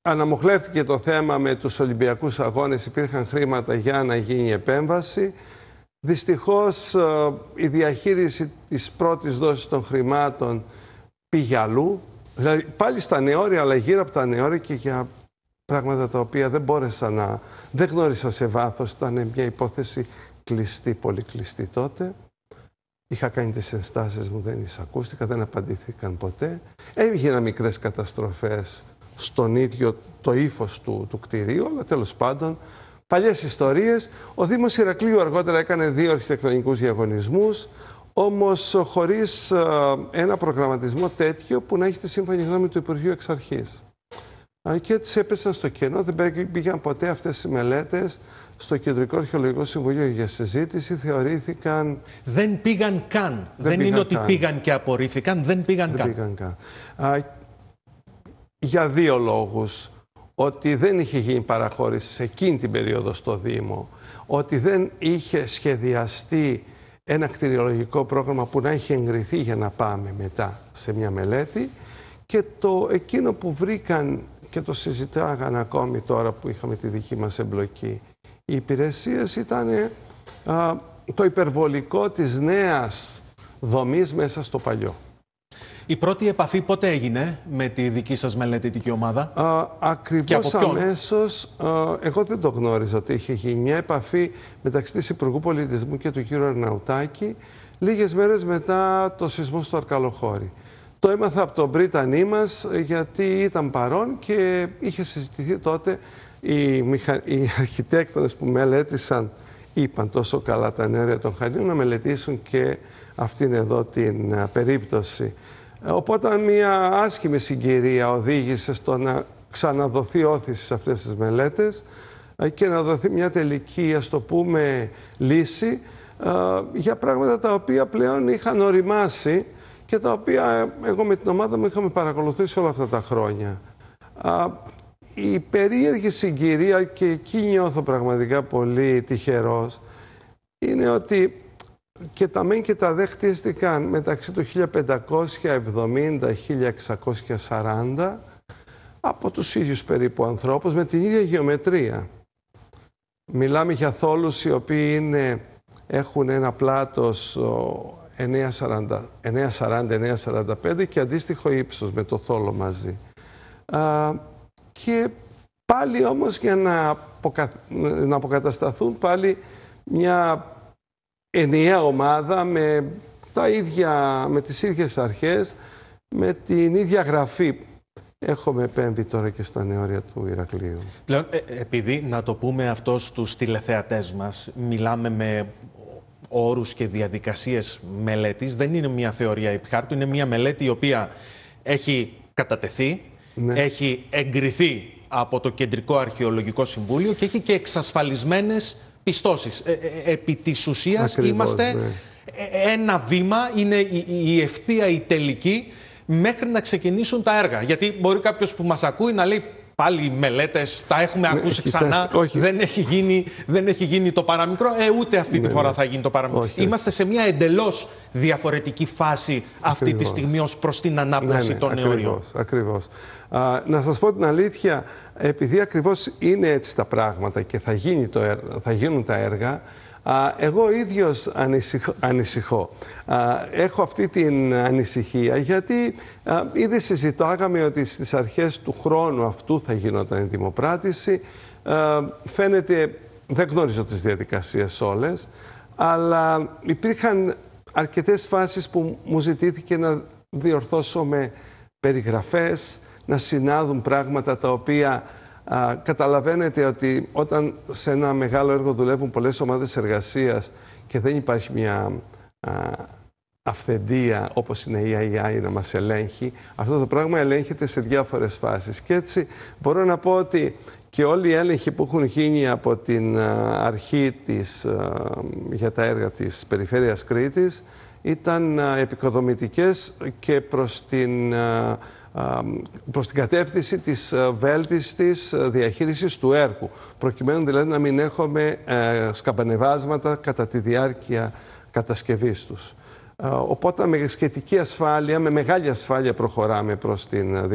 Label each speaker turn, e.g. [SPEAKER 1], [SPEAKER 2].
[SPEAKER 1] αναμοχλεύτηκε το θέμα με τους Ολυμπιακούς Αγώνες, υπήρχαν χρήματα για να γίνει επέμβαση. Δυστυχώς η διαχείριση της πρώτης δόσης των χρημάτων πήγε αλλού. Δηλαδή πάλι στα νεόρια, αλλά γύρω από τα νεόρια και για πράγματα τα οποία δεν γνώρισα σε βάθος. Ήταν μια υπόθεση κλειστή, πολύ κλειστή τότε. Είχα κάνει τις ενστάσεις μου, δεν εισακούστηκα, δεν απαντήθηκαν ποτέ. Έγιναν μικρές καταστροφές στον ίδιο το ύφος του κτηρίου, αλλά τέλος πάντων, παλιές ιστορίες. Ο Δήμος Ηρακλείου αργότερα έκανε 2 αρχιτεκτονικούς διαγωνισμούς, όμως χωρίς ένα προγραμματισμό τέτοιο που να έχει τη σύμφωνη γνώμη του Υπουργείου εξ αρχής. Και έτσι έπεσαν στο κενό, δεν πήγαν ποτέ αυτές οι μελέτες στο Κεντρικό Αρχαιολογικό Συμβουλίο για συζήτηση, θεωρήθηκαν...
[SPEAKER 2] Δεν πήγαν καν. Δεν είναι ότι πήγαν και απορρίφθηκαν, δεν πήγαν καν.
[SPEAKER 1] Για 2 λόγους. Ότι δεν είχε γίνει παραχώρηση σε εκείνη την περίοδο στο Δήμο, ότι δεν είχε σχεδιαστεί ένα κτηριολογικό πρόγραμμα που να είχε εγκριθεί για να πάμε μετά σε μια μελέτη, και εκείνο που βρήκαν και το συζητάγαν ακόμη τώρα που είχαμε τη δική μας εμπλοκή οι υπηρεσίες, ήταν το υπερβολικό της νέας δομής μέσα στο παλιό.
[SPEAKER 2] Η πρώτη επαφή πότε έγινε με τη δική σας μελετητική ομάδα?
[SPEAKER 1] Ακριβώς αμέσως, εγώ δεν το γνώριζα ότι είχε γίνει μια επαφή μεταξύ της Υπουργού Πολιτισμού και του κ. Αρναουτάκη λίγες μέρες μετά το σεισμό στο Αρκαλοχώρι. Το έμαθα από τον πρίτανή μας, γιατί ήταν παρόν και είχε συζητηθεί τότε. Οι αρχιτέκτονες που μελέτησαν είπαν τόσο καλά τα νεόρια των Χανίων να μελετήσουν και αυτήν εδώ την περίπτωση. Οπότε μια άσχημη συγκυρία οδήγησε στο να ξαναδοθεί όθηση σε αυτές τις μελέτες και να δοθεί μια τελική, ας το πούμε, λύση για πράγματα τα οποία πλέον είχαν οριμάσει και τα οποία εγώ με την ομάδα μου είχαμε παρακολουθήσει όλα αυτά τα χρόνια. Η περίεργη συγκυρία, και εκεί νιώθω πραγματικά πολύ τυχερός, είναι ότι και τα μεν και τα δε χτίστηκαν μεταξύ του 1570-1640 από τους ίδιους περίπου ανθρώπους με την ίδια γεωμετρία. Μιλάμε για θόλους οι οποίοι έχουν ένα πλάτος 940-945 και αντίστοιχο ύψος με το θόλο μαζί. Και πάλι όμως για να αποκατασταθούν πάλι μια ενιαία ομάδα με τις ίδιες αρχές, με την ίδια γραφή. Έχουμε επέμβει τώρα και στα νεόρια του Ηρακλείου.
[SPEAKER 2] Πλέον, επειδή, να το πούμε αυτό στους τηλεθεατές μας, μιλάμε με όρους και διαδικασίες μελέτης, δεν είναι μια θεωρία επιχάρτου, είναι μια μελέτη η οποία έχει κατατεθεί, έχει εγκριθεί από το Κεντρικό Αρχαιολογικό Συμβούλιο και έχει και εξασφαλισμένες πιστώσεις. Επί της ουσίας είμαστε ένα βήμα, είναι η ευθεία η τελική μέχρι να ξεκινήσουν τα έργα. Γιατί μπορεί κάποιος που μας ακούει να λέει πάλι μελέτες, τα έχουμε ακούσει ξανά, δεν έχει γίνει το παραμικρό, ούτε αυτή τη φορά θα γίνει το παραμικρό. Είμαστε σε μια εντελώς διαφορετική φάση αυτή τη στιγμή ως προς την ανάπλαση των νεωρίων.
[SPEAKER 1] Ακριβώς. Να σας πω την αλήθεια, επειδή ακριβώς είναι έτσι τα πράγματα και θα γίνουν τα έργα, εγώ ίδιος ανησυχώ. Έχω αυτή την ανησυχία γιατί ήδη συζητάγαμε ότι στις αρχές του χρόνου αυτού θα γινόταν η δημοπράτηση. Φαίνεται, δεν γνωρίζω τις διαδικασίες όλες, αλλά υπήρχαν αρκετές φάσεις που μου ζητήθηκε να διορθώσω με περιγραφές, να συνάδουν πράγματα τα οποία καταλαβαίνετε ότι όταν σε ένα μεγάλο έργο δουλεύουν πολλές ομάδες εργασίας και δεν υπάρχει μια αυθεντία όπως είναι η AI να μας ελέγχει, αυτό το πράγμα ελέγχεται σε διάφορες φάσεις. Και έτσι μπορώ να πω ότι και όλοι οι έλεγχοι που έχουν γίνει από την αρχή για τα έργα της Περιφέρειας Κρήτης ήταν επικοδομητικές και προς την κατεύθυνση της βέλτιστης διαχείρισης του έργου, προκειμένου δηλαδή να μην έχουμε σκαμπανεβάσματα κατά τη διάρκεια κατασκευής τους. Οπότε με σχετική ασφάλεια, με μεγάλη ασφάλεια προχωράμε προς την